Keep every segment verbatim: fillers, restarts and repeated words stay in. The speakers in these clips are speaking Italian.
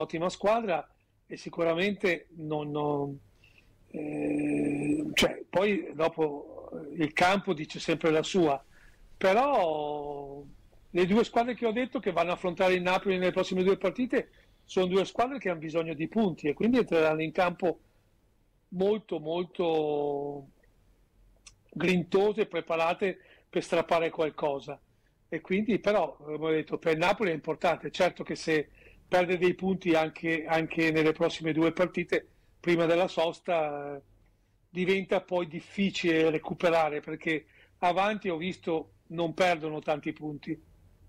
un'ottima squadra e sicuramente non, non eh, cioè, poi dopo il campo dice sempre la sua, però le due squadre che ho detto che vanno a affrontare il Napoli nelle prossime due partite sono due squadre che hanno bisogno di punti e quindi entreranno in campo molto molto grintose, preparate per strappare qualcosa. E quindi però, come ho detto, per Napoli è importante. Certo che se perde dei punti anche, anche nelle prossime due partite, prima della sosta, eh, diventa poi difficile recuperare, perché avanti ho visto non perdono tanti punti.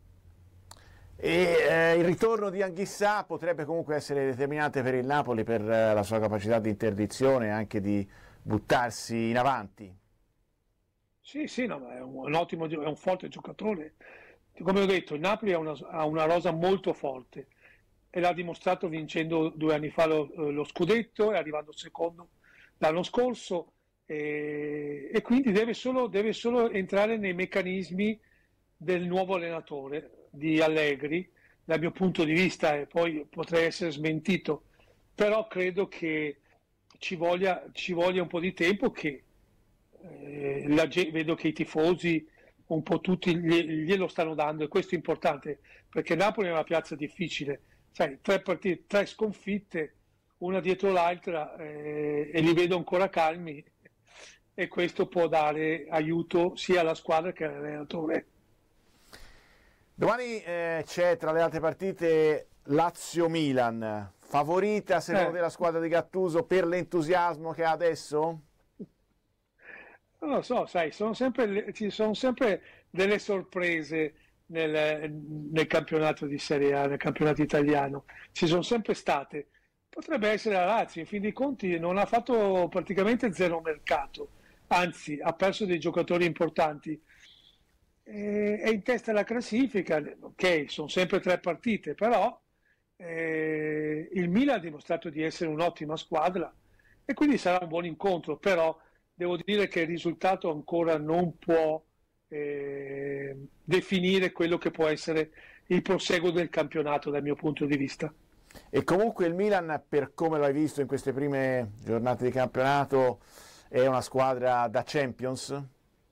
E eh, il ritorno di Anghissà potrebbe comunque essere determinante per il Napoli per eh, la sua capacità di interdizione e anche di buttarsi in avanti. Sì, sì, no, ma è un, un ottimo, gio- è un forte giocatore. Come ho detto, il Napoli ha una, ha una rosa molto forte e l'ha dimostrato vincendo due anni fa lo, lo scudetto e arrivando secondo l'anno scorso e, e quindi deve solo, deve solo entrare nei meccanismi del nuovo allenatore di Allegri, dal mio punto di vista, e poi potrei essere smentito, però credo che ci voglia, ci voglia un po' di tempo che eh, la, vedo che i tifosi un po' tutti glielo stanno dando e questo è importante perché Napoli è una piazza difficile, sai, tre partite, tre sconfitte una dietro l'altra eh, e li vedo ancora calmi e questo può dare aiuto sia alla squadra che all'allenatore. Domani eh, c'è tra le altre partite Lazio-Milan, favorita secondo Eh. te la squadra di Gattuso per l'entusiasmo che ha adesso? Non lo so, sai, sono sempre, ci sono sempre delle sorprese nel, nel campionato di Serie A, nel campionato italiano. Ci sono sempre state. Potrebbe essere la Lazio, in fin dei conti non ha fatto praticamente zero mercato, anzi ha perso dei giocatori importanti. E- È in testa alla classifica, ok, sono sempre tre partite, però eh, il Milan ha dimostrato di essere un'ottima squadra e quindi sarà un buon incontro, però devo dire che il risultato ancora non può eh, definire quello che può essere il proseguo del campionato dal mio punto di vista. E comunque il Milan, per come l'hai visto in queste prime giornate di campionato, è una squadra da Champions?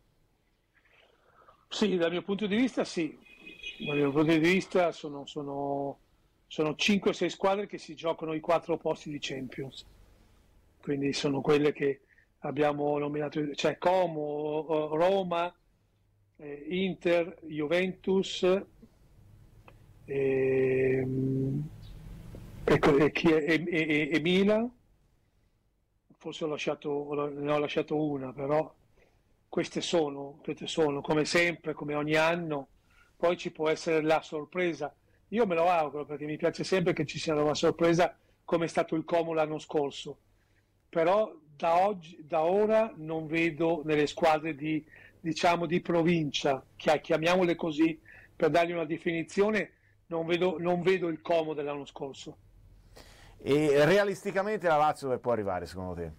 Sì, dal mio punto di vista sì, dal mio punto di vista sono, sono, sono cinque sei squadre che si giocano i quattro posti di Champions, quindi sono quelle che abbiamo nominato, cioè Como, Roma, eh, Inter, Juventus, e, ecco, e, chi è- e- e- e Milan, forse ho lasciato, ne ho lasciato una, però queste sono, queste sono, come sempre, come ogni anno, poi ci può essere la sorpresa. Io me lo auguro perché mi piace sempre che ci sia una sorpresa come è stato il Como l'anno scorso, però da, oggi, da ora non vedo nelle squadre di, diciamo, di provincia, chiamiamole così per dargli una definizione, non vedo, non vedo il Como dell'anno scorso. E realisticamente la Lazio dove può arrivare secondo te?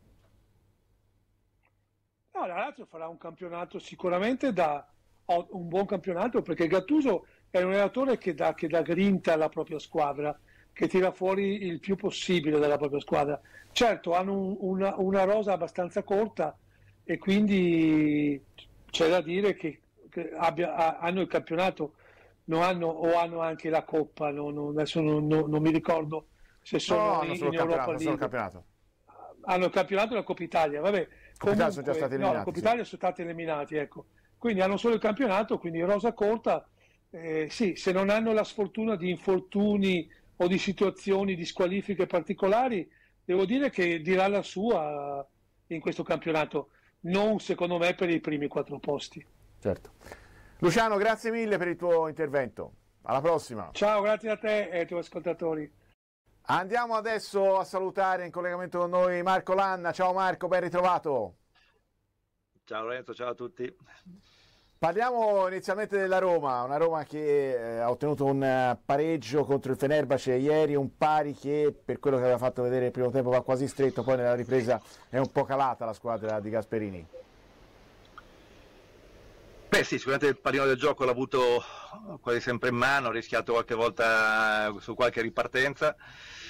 No, la Lazio farà un campionato sicuramente da un buon campionato perché Gattuso è un allenatore che dà, che dà grinta alla propria squadra, che tira fuori il più possibile dalla propria squadra. Certo, hanno un, una, una rosa abbastanza corta e quindi c'è da dire che, che abbia, hanno il campionato, non hanno, o hanno anche la Coppa, no, no, adesso non, non, non mi ricordo se No, sono hanno in, solo in il Europa campionato, solo il League. campionato. Hanno il campionato e la Coppa Italia, vabbè, Coppa Italia sono già comunque stati no, la eliminati, Coppa sì. Italia sono stati eliminati, ecco. Quindi hanno solo il campionato, quindi rosa corta. Eh, sì, se non hanno la sfortuna di infortuni o di situazioni di squalifiche particolari, devo dire che dirà la sua in questo campionato, non secondo me per i primi quattro posti. Certo. Luciano, grazie mille per il tuo intervento. Alla prossima. Ciao, grazie a te e ai tuoi ascoltatori. Andiamo adesso a salutare in collegamento con noi Marco Lanna. Ciao Marco, ben ritrovato. Ciao Lorenzo, ciao a tutti. Parliamo inizialmente della Roma, una Roma che eh, ha ottenuto un uh, pareggio contro il Fenerbahce ieri, un pari che per quello che aveva fatto vedere il primo tempo va quasi stretto, poi nella ripresa è un po' calata la squadra di Gasperini. Beh, Beh sì, sicuramente il pallino del gioco l'ha avuto quasi sempre in mano, ha rischiato qualche volta su qualche ripartenza.